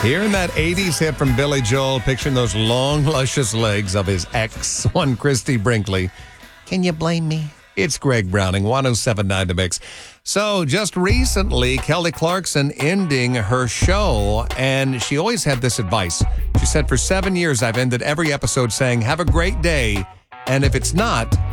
Hearing that 80s hit from Billy Joel, picturing those long, luscious legs of his ex, one Christy Brinkley. Can you blame me? It's Greg Browning, 107.9 The Mix. So just recently, Kelly Clarkson ending her show, and she always had this advice. She said, for 7 years, I've ended every episode saying, have a great day, and if it's not,